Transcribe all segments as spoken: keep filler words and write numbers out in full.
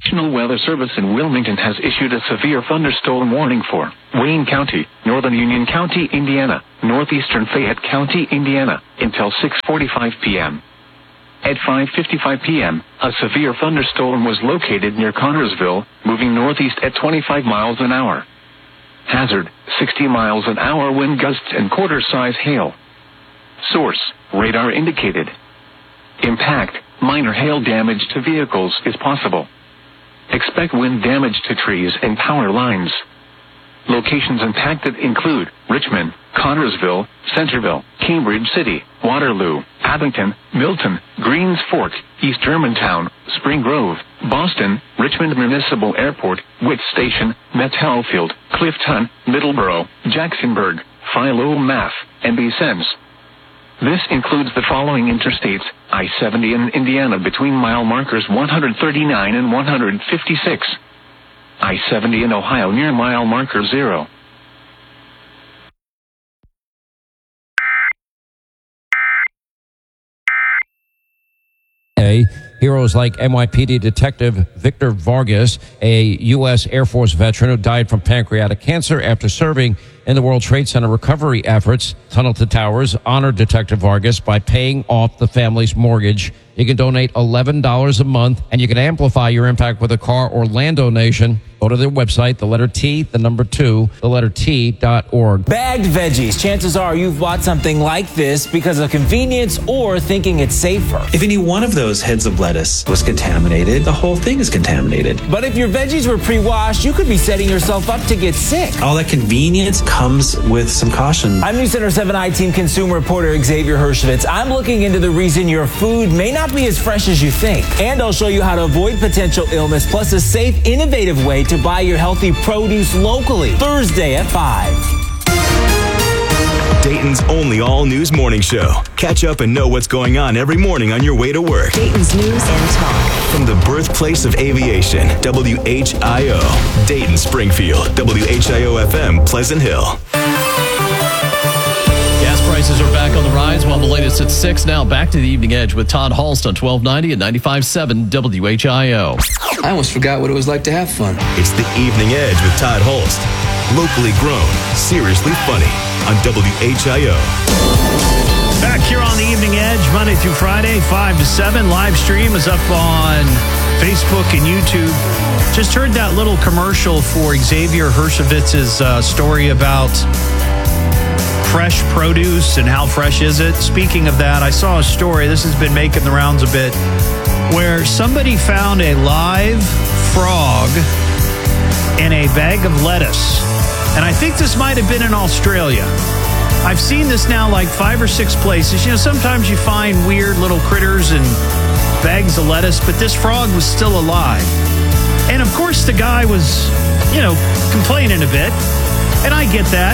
National Weather Service in Wilmington has issued a severe thunderstorm warning for Wayne County, Northern Union County, Indiana, northeastern Fayette County, Indiana, until six forty-five p.m. At five fifty-five p.m., a severe thunderstorm was located near Connorsville, moving northeast at twenty-five miles an hour. Hazard, sixty miles an hour wind gusts and quarter-size hail. Source, radar indicated. Impact, minor hail damage to vehicles is possible. Expect wind damage to trees and power lines. Locations impacted include Richmond, Connorsville, Centerville, Cambridge City, Waterloo, Abington, Milton, Greens Fork, East Germantown, Spring Grove, Boston, Richmond Municipal Airport, Witt Station, Metalfield, Clifton, Middleborough, Jacksonburg, Philo Math, and Vincennes. This includes the following interstates: I seventy in Indiana between mile markers one thirty-nine and one fifty-six. I seventy in Ohio near mile marker zero. Heroes like N Y P D Detective Victor Vargas, a U S Air Force veteran who died from pancreatic cancer after serving in the World Trade Center recovery efforts. Tunnel to Towers honored Detective Vargas by paying off the family's mortgage. You can donate eleven dollars a month, and you can amplify your impact with a car or land donation. Go to their website, the letter T, the number two, the letter T dot org. Bagged veggies. Chances are you've bought something like this because of convenience or thinking it's safer. If any one of those heads of lettuce was contaminated, the whole thing is contaminated. But if your veggies were pre-washed, you could be setting yourself up to get sick. All that convenience comes with some caution. I'm News Center seven I team consumer reporter Xavier Hershevitz. I'm looking into the reason your food may not be as fresh as you think. And I'll show you how to avoid potential illness, plus a safe, innovative way to buy your healthy produce locally. Thursday at five. Dayton's only all-news morning show. Catch up and know what's going on every morning on your way to work. Dayton's News and Talk. From the birthplace of aviation, W H I O. Dayton, Springfield, W H I O F M, Pleasant Hill. Gas prices are back on the rise, while the latest at six. Now back to the Evening Edge with Todd Halst on twelve ninety and ninety-five point seven W H I O. I almost forgot what it was like to have fun. It's the Evening Edge with Todd Halst. Locally grown, seriously funny on W H I O. Back here on the Evening Edge, Monday through Friday, five to seven. Live stream is up on Facebook and YouTube. Just heard that little commercial for Xavier Hershevitz's uh, story about fresh produce and how fresh is it. Speaking of that, I saw a story, this has been making the rounds a bit, where somebody found a live frog in a bag of lettuce. And I think this might have been in Australia. I've seen this now like five or six places. You know, sometimes you find weird little critters and bags of lettuce, but this frog was still alive. And of course the guy was, you know, complaining a bit. And I get that.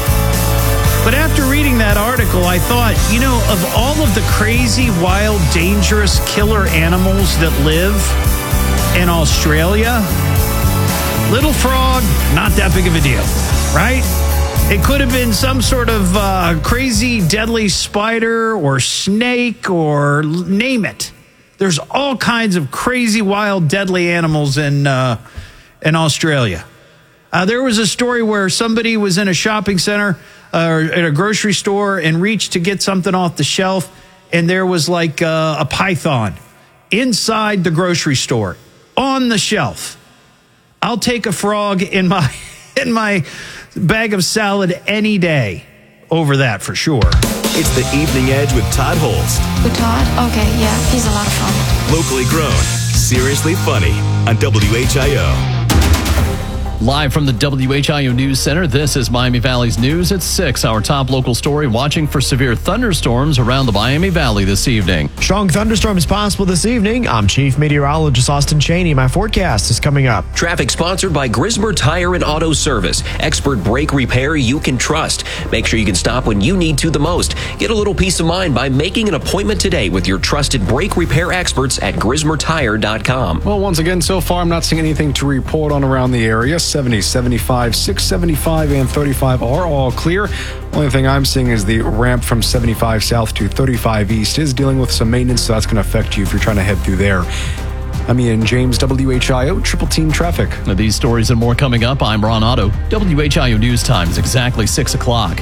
But after reading that article, I thought, you know, of all of the crazy, wild, dangerous killer animals that live in Australia, little frog, not that big of a deal, right? It could have been some sort of uh, crazy, deadly spider or snake or name it. There's all kinds of crazy, wild, deadly animals in uh, in Australia. Uh, there was a story where somebody was in a shopping center or at a grocery store and reached to get something off the shelf, and there was like uh, a python inside the grocery store on the shelf. I'll take a frog in my in my bag of salad any day over that for sure. It's the Evening Edge with Todd Halst. With Todd? Okay, yeah, he's a lot of fun. Locally grown, seriously funny on W H I O. Live from the W H I O News Center, this is Miami Valley's News at six. Our top local story, watching for severe thunderstorms around the Miami Valley this evening. Strong thunderstorms possible this evening. I'm Chief Meteorologist Austin Cheney. My forecast is coming up. Traffic sponsored by Grismer Tire and Auto Service. Expert brake repair you can trust. Make sure you can stop when you need to the most. Get a little peace of mind by making an appointment today with your trusted brake repair experts at grismer tire dot com. Well, once again, so far I'm not seeing anything to report on around the area. seventy, seventy-five, six seventy-five, and thirty-five are all clear. Only thing I'm seeing is the ramp from seventy-five south to thirty-five east is dealing with some maintenance, so that's going to affect you if you're trying to head through there. I'm Ian James, W H I O, Triple Team Traffic. Now, these stories and more coming up. I'm Ron Otto. W H I O News Time is exactly six o'clock.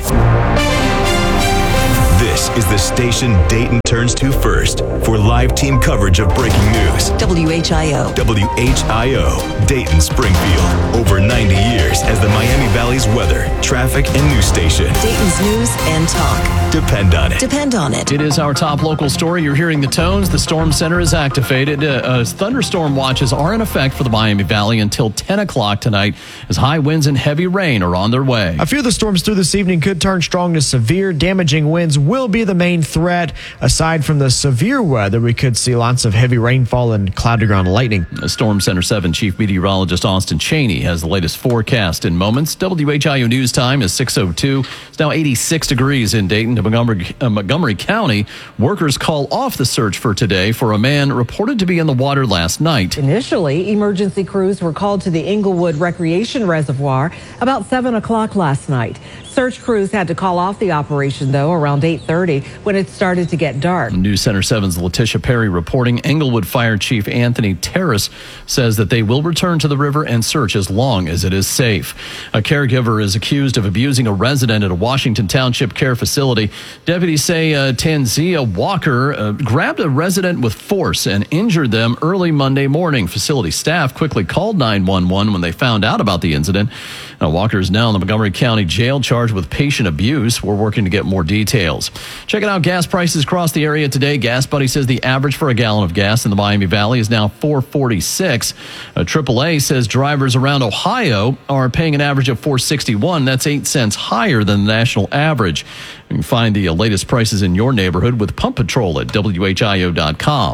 This is the station Dayton turns to first for live team coverage of breaking news. W H I O. W H I O, Dayton Springfield. Over ninety years as the Miami Valley's weather, traffic, and news station. Dayton's news and talk. Depend on it. Depend on it. It is our top local story. You're hearing the tones. The Storm Center is activated. Uh, uh, thunderstorm watches are in effect for the Miami Valley until ten o'clock tonight as high winds and heavy rain are on their way. A few of the storms through this evening could turn strong to severe. Damaging winds will be the main threat. Aside from the severe weather, we could see lots of heavy rainfall and cloud-to-ground lightning. Storm Center seven Chief Meteorologist Austin Cheney has the latest forecast in moments. W H I O News Time is six oh two. It's now eighty-six degrees in Dayton to Montgomery, uh, Montgomery County. Workers call off the search for today for a man reported to be in the water last night. Initially, emergency crews were called to the Englewood Recreation Reservoir about seven o'clock last night. Search crews had to call off the operation, though, around eight thirty when it started to get dark. News Center seven's Letitia Perry reporting. Englewood Fire Chief Anthony Terrace says that they will return to the river and search as long as it is safe. A caregiver is accused of abusing a resident at a Washington Township care facility. Deputies say uh, Tanzia Walker uh, grabbed a resident with force and injured them early Monday morning. Facility staff quickly called nine one one when they found out about the incident. Now, Walker is now in the Montgomery County Jail charged with patient abuse. We're working to get more details. Checking out gas prices across the area today. Gas Buddy says the average for a gallon of gas in the Miami Valley is now four forty-six. Uh, triple A says drivers around Ohio are paying an average of four sixty-one. That's eight cents higher than the national average. You can find the latest prices in your neighborhood with Pump Patrol at W H I O dot com.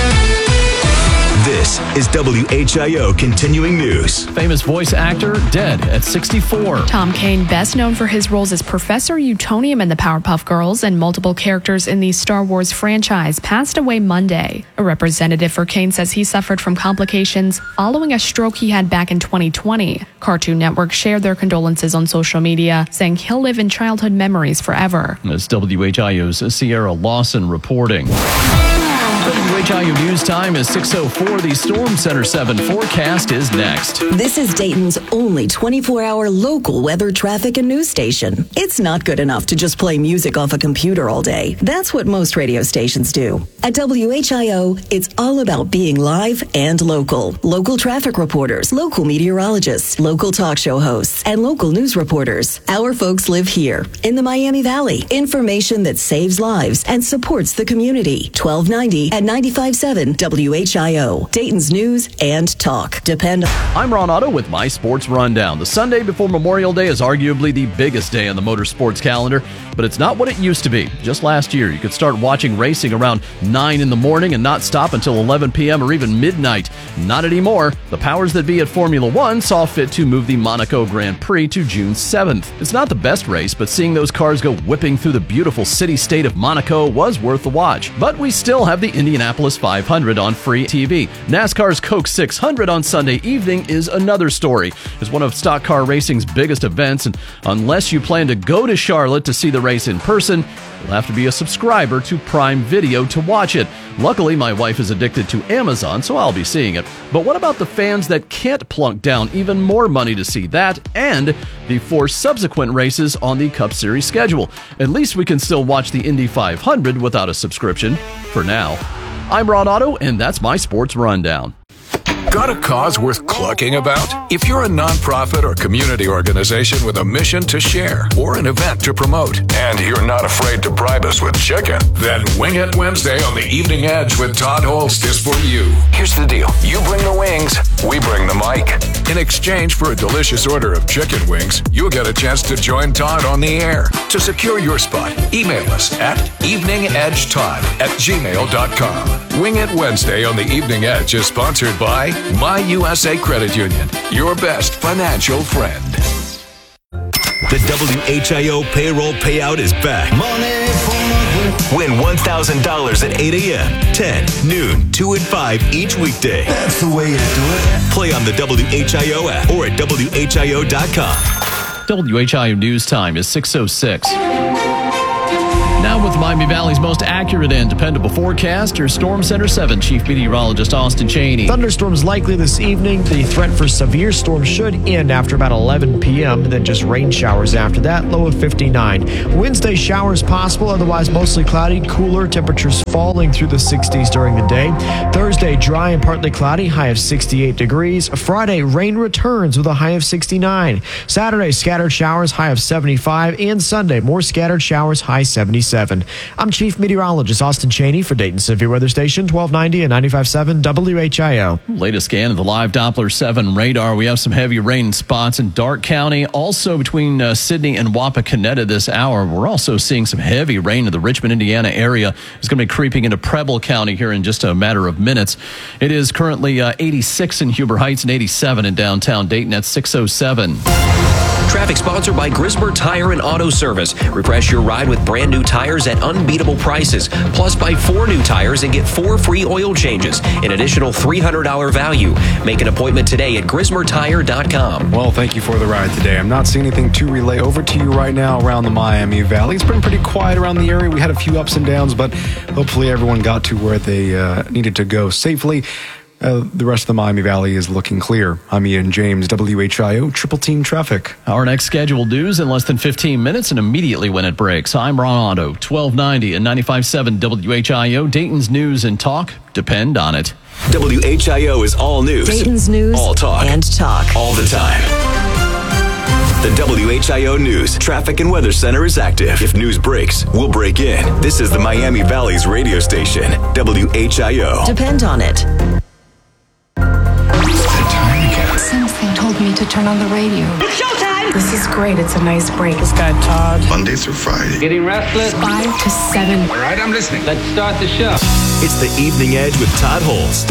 This is W H I O Continuing News. Famous voice actor dead at sixty-four. Tom Kane, best known for his roles as Professor Utonium in the Powerpuff Girls and multiple characters in the Star Wars franchise, passed away Monday. A representative for Kane says he suffered from complications following a stroke he had back in twenty twenty. Cartoon Network shared their condolences on social media, saying he'll live in childhood memories forever. That's W H I O's Sierra Lawson reporting. W H I O News Time is six oh four. The Storm Center seven forecast is next. This is Dayton's only twenty-four hour local weather, traffic, and news station. It's not good enough to just play music off a computer all day. That's what most radio stations do. At W H I O, it's all about being live and local. Local traffic reporters, local meteorologists, local talk show hosts, and local news reporters. Our folks live here in the Miami Valley. Information that saves lives and supports the community. twelve ninety at ninety-five point seven W H I O, Dayton's news and talk. Depend on. I'm Ron Otto with my Sports Rundown. The Sunday before Memorial Day is arguably the biggest day on the motorsports calendar, but it's not what it used to be. Just last year, you could start watching racing around nine in the morning and not stop until eleven p.m. or even midnight. Not anymore. The powers that be at Formula One saw fit to move the Monaco Grand Prix to June seventh. It's not the best race, but seeing those cars go whipping through the beautiful city-state of Monaco was worth the watch. But we still have the Indianapolis five hundred on free T V. NASCAR's Coke six hundred on Sunday evening is another story. It's one of stock car racing's biggest events, and unless you plan to go to Charlotte to see the race in person, you'll have to be a subscriber to Prime Video to watch it. Luckily, my wife is addicted to Amazon, so I'll be seeing it. But what about the fans that can't plunk down even more money to see that and the four subsequent races on the Cup Series schedule? At least we can still watch the Indy five hundred without a subscription, for now. I'm Ron Otto, and that's my Sports Rundown. Got a cause worth clucking about? If you're a nonprofit or community organization with a mission to share or an event to promote, and you're not afraid to bribe us with chicken, then Wing It Wednesday on the Evening Edge with Todd Holst is for you. Here's the deal. You bring the wings, we bring the mic. In exchange for a delicious order of chicken wings, you'll get a chance to join Todd on the air. To secure your spot, email us at eveningedgetodd at gmail dot com. Wing It Wednesday on the Evening Edge is sponsored by My U S A Credit Union, your best financial friend. The W H I O payroll payout is back. Money for Win one thousand dollars at eight a.m., ten, noon, two, and five each weekday. That's the way to do it. Play on the W H I O app or at W H I O dot com. W H I O News Time is six oh six. Now with Miami Valley's most accurate and dependable forecast, your Storm Center seven Chief Meteorologist Austin Cheney. Thunderstorms likely this evening. The threat for severe storms should end after about eleven p.m., then just rain showers after that, low of fifty-nine. Wednesday, showers possible, otherwise mostly cloudy, cooler, temperatures falling through the sixties during the day. Thursday, dry and partly cloudy, high of sixty-eight degrees. Friday, rain returns with a high of sixty-nine. Saturday, scattered showers, high of seventy-five. And Sunday, more scattered showers, high seventy-seven. I'm Chief Meteorologist Austin Cheney for Dayton Severe Weather Station, twelve ninety and ninety-five point seven W H I O. Latest scan of the live Doppler seven radar. We have some heavy rain spots in Darke County, also between uh, Sidney and Wapakoneta this hour. We're also seeing some heavy rain in the Richmond, Indiana area. It's going to be creeping into Preble County here in just a matter of minutes. It is currently uh, eighty-six in Huber Heights and eighty-seven in downtown Dayton at six oh seven. Traffic sponsored by Grismer Tire and Auto Service. Refresh your ride with brand new tires at unbeatable prices. Plus, buy four new tires and get four free oil changes. An additional three hundred dollars value. Make an appointment today at grismer tire dot com. Well, thank you for the ride today. I'm not seeing anything to relay over to you right now around the Miami Valley. It's been pretty quiet around the area. We had a few ups and downs, but hopefully everyone got to where they uh, needed to go safely. Uh, the rest of the Miami Valley is looking clear. I'm Ian James, W H I O, Triple Team Traffic. Our next scheduled news in less than fifteen minutes and immediately when it breaks. I'm Ron Otto, twelve ninety and ninety-five point seven W H I O. Dayton's news and talk depend on it. W H I O is all news. Dayton's news all talk. and talk. All the time. The W H I O News Traffic and Weather Center is active. If news breaks, we'll break in. This is the Miami Valley's radio station, W H I O. Depend on it. Something told me to turn on the radio. It's showtime! This is great. It's a nice break. This guy Todd. Monday through Friday. Getting restless? Five to seven. All right, I'm listening. Let's start the show. It's the Evening Edge with Todd Holz.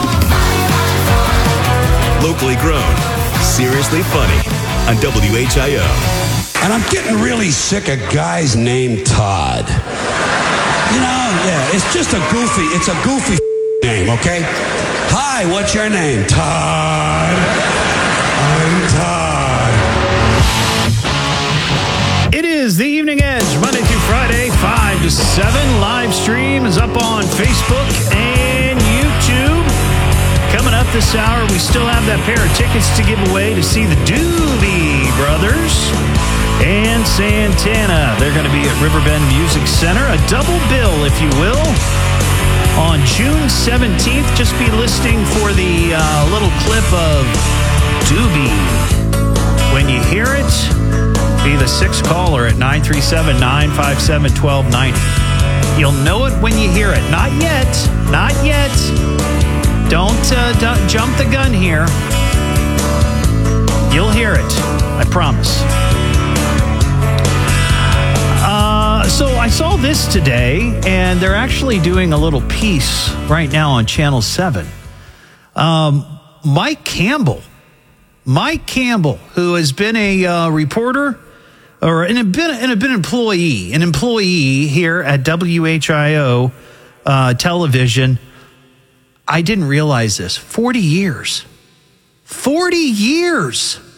Locally grown, seriously funny on W H I O. And I'm getting really sick of guys named Todd. You know, yeah, it's just a goofy, it's a goofy name, okay? Hi, what's your name? Todd. I'm Todd. It is the Evening Edge, Monday through Friday, five to seven. Live stream is up on Facebook and YouTube. Coming up this hour, we still have that pair of tickets to give away to see the Doobie Brothers and Santana. They're going to be at Riverbend Music Center. A double bill, if you will. On June seventeenth, just be listening for the uh, little clip of Doobie. When you hear it, be the sixth caller at nine three seven, nine five seven, one two nine zero. You'll know it when you hear it. Not yet. Not yet. Don't, uh, don't jump the gun here. You'll hear it. I promise. Uh, so I saw this today, and they're actually doing a little piece right now on Channel seven. Um, Mike Campbell. Mike Campbell, who has been a uh, reporter or an, an, an employee, an employee here at W H I O uh, television. I didn't realize this. forty years. forty years.